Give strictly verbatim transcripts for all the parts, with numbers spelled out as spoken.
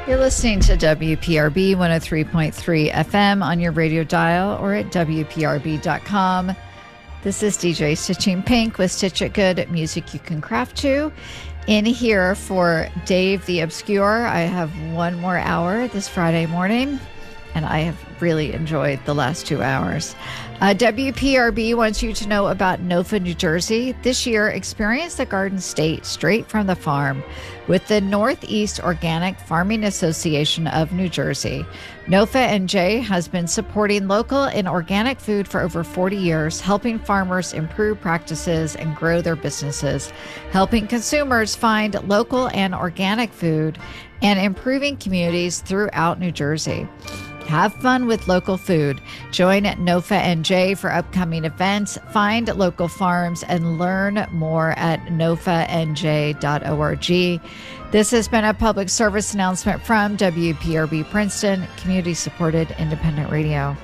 You're listening to W P R B one oh three point three F M on your radio dial or at W P R B dot com. This is D J Stitching Pink with Stitch It Good, music you can craft to. In here for Dave the Obscure, I have one more hour this Friday morning, and I have really enjoyed the last two hours. Uh, W P R B wants you to know about NOFA, New Jersey. This year, experience the Garden State straight from the farm with the Northeast Organic Farming Association of New Jersey. NOFA N J has been supporting local and organic food for over forty years, helping farmers improve practices and grow their businesses, helping consumers find local and organic food, and improving communities throughout New Jersey. Have fun with local food. Join NOFA N J for upcoming events. Find local farms and learn more at nofa n j dot org. This has been a public service announcement from W P R B Princeton, community-supported independent radio.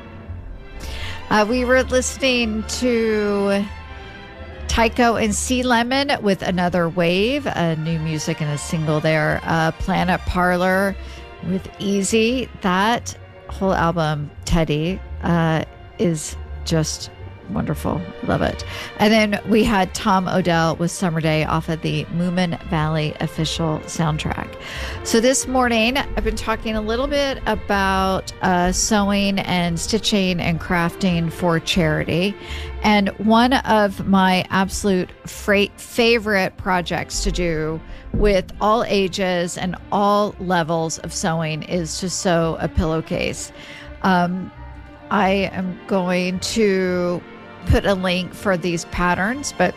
Uh, we were listening to Tycho and Sea Lemon with Another Wave, a new music and a single there. Uh, Planet Parlor with Easy. That whole album, Teddy, uh, is just wonderful. Love it. And then we had Tom Odell with Summer Day off of the Moomin Valley official soundtrack. So this morning, I've been talking a little bit about uh, sewing and stitching and crafting for charity. And one of my absolute fra- favorite projects to do with all ages and all levels of sewing is to sew a pillowcase. Um, I am going to put a link for these patterns, but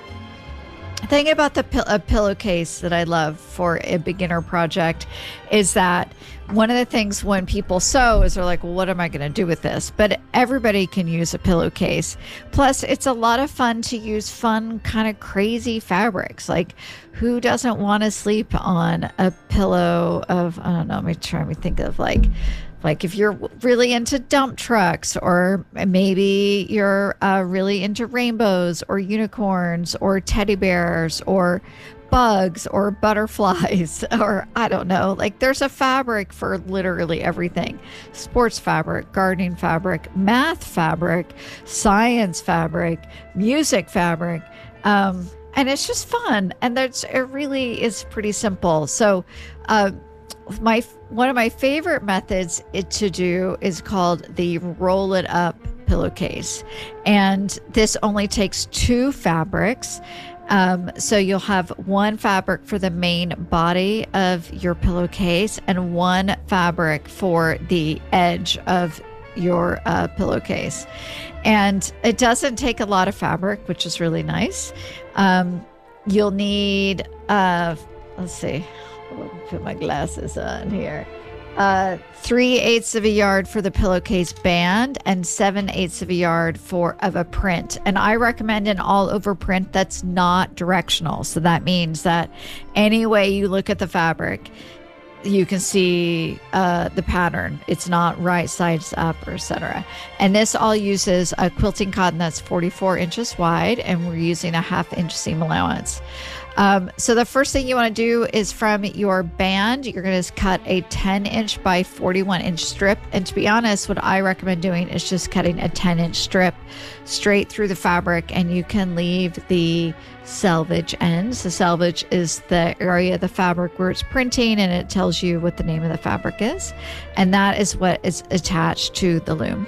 the thing about the pill- a pillowcase that I love for a beginner project is that one of the things when people sew is they're like, well, what am I going to do with this? But everybody can use a pillowcase. Plus, it's a lot of fun to use fun, kind of crazy fabrics. Like, who doesn't want to sleep on a pillow of, I don't know, let me try to think of like, Like if you're really into dump trucks, or maybe you're uh, really into rainbows or unicorns or teddy bears or bugs or butterflies, or I don't know, like there's a fabric for literally everything. Sports fabric, gardening fabric, math fabric, science fabric, music fabric. Um, and it's just fun. And that's, it really is pretty simple. So, uh, My one of my favorite methods it, to do is called the roll it up pillowcase, and this only takes two fabrics. Um, so you'll have one fabric for the main body of your pillowcase and one fabric for the edge of your uh, pillowcase, and it doesn't take a lot of fabric, which is really nice. Um, you'll need uh, let's see. I'll put my glasses on here. Uh, three eighths of a yard for the pillowcase band and seven eighths of a yard for of a print. And I recommend an all over print that's not directional. So that means that any way you look at the fabric, you can see uh, the pattern. It's not right sides up or et cetera. And this all uses a quilting cotton that's forty-four inches wide, and we're using a half inch seam allowance. Um, so the first thing you want to do is from your band, you're going to cut a ten inch by forty-one inch strip. And to be honest, what I recommend doing is just cutting a ten inch strip straight through the fabric, and you can leave the selvage ends. The selvage is the area of the fabric where it's printing, and it tells you what the name of the fabric is. And that is what is attached to the loom.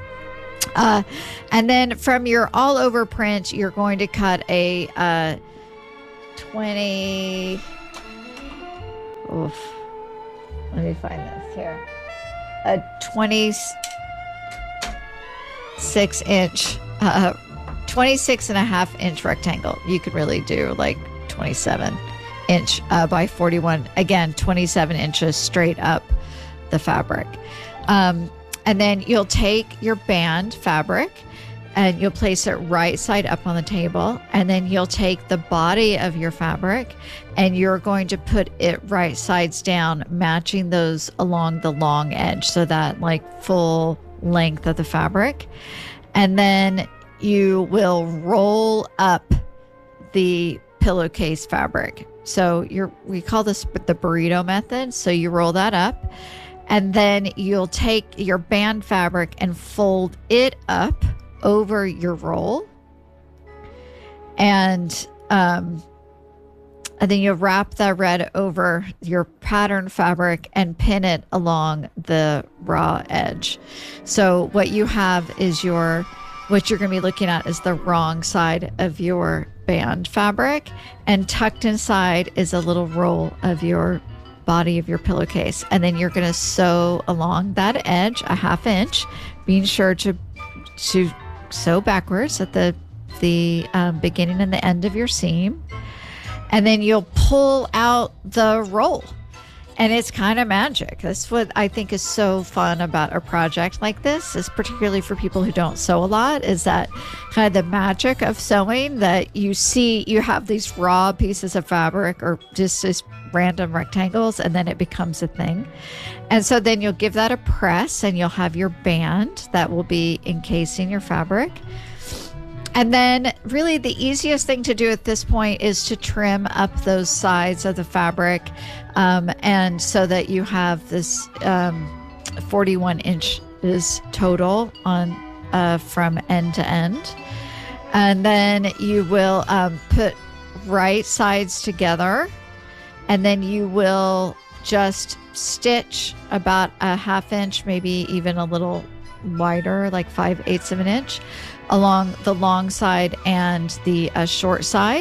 Uh, and then from your all over print, you're going to cut a, uh, twenty, oof, let me find this here, a twenty-six inch, uh, twenty-six and a half inch rectangle. You could really do like twenty-seven inch uh, by forty-one, again, twenty-seven inches straight up the fabric. Um, and then you'll take your band fabric and you'll place it right side up on the table. And then you'll take the body of your fabric and you're going to put it right sides down, matching those along the long edge. So that like full length of the fabric. And then you will roll up the pillowcase fabric. So you're, we call this the burrito method. So you roll that up, and then you'll take your band fabric and fold it up over your roll. And, um, and then you'll wrap that red over your pattern fabric and pin it along the raw edge. So what you have is your, what you're going to be looking at is the wrong side of your band fabric, and tucked inside is a little roll of your body of your pillowcase. And then you're going to sew along that edge a half inch, being sure to to sew backwards at the the um, beginning and the end of your seam. And then you'll pull out the roll, and it's kind of magic. That's what I think is so fun about a project like this, is particularly for people who don't sew a lot, is that kind of the magic of sewing, that you see, you have these raw pieces of fabric or just this random rectangles, and then it becomes a thing. And so then you'll give that a press, and you'll have your band that will be encasing your fabric. And then really the easiest thing to do at this point is to trim up those sides of the fabric, um, and so that you have this um, forty-one inches total on uh, from end to end. And then you will um, put right sides together, and then you will just stitch about a half inch, maybe even a little wider, like five eighths of an inch, along the long side and the uh, short side.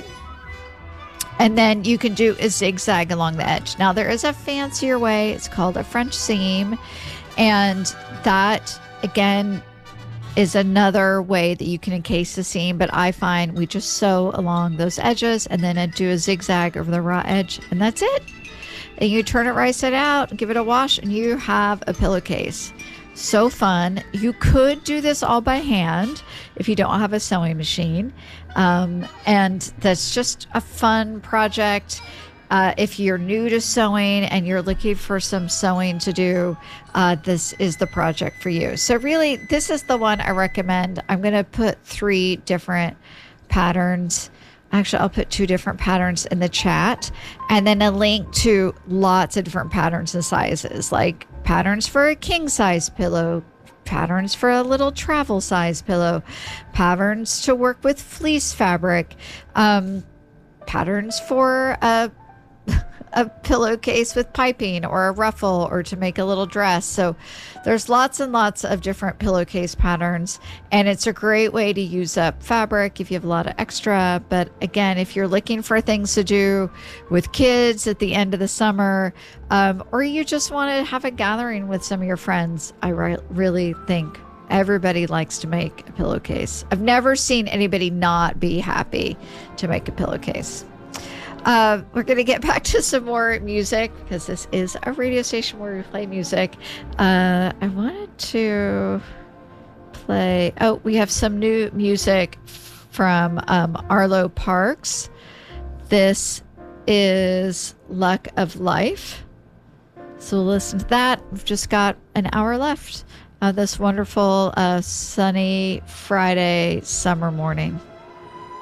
And then you can do a zigzag along the edge. Now there is a fancier way. It's called a French seam. And that, again, is another way that you can encase the seam. But I find we just sew along those edges and then I do a zigzag over the raw edge, and that's it. And you turn it right side out, give it a wash, and you have a pillowcase. So fun. You could do this all by hand if you don't have a sewing machine. Um, and that's just a fun project. Uh, if you're new to sewing and you're looking for some sewing to do, uh, this is the project for you. So really, this is the one I recommend. I'm going to put three different patterns. Actually, I'll put two different patterns in the chat, and then a link to lots of different patterns and sizes, like patterns for a king size pillow, patterns for a little travel size pillow, patterns to work with fleece fabric, um, patterns for a, a pillowcase with piping or a ruffle, or to make a little dress. So there's lots and lots of different pillowcase patterns, and it's a great way to use up fabric if you have a lot of extra. But again, if you're looking for things to do with kids at the end of the summer, um, or you just want to have a gathering with some of your friends, I re- really think everybody likes to make a pillowcase. I've never seen anybody not be happy to make a pillowcase. Uh, we're going to get back to some more music, because this is a radio station where we play music. Uh, I wanted to play... Oh, we have some new music from um, Arlo Parks. This is Luck of Life. So we'll listen to that. We've just got an hour left of this wonderful uh, sunny Friday summer morning.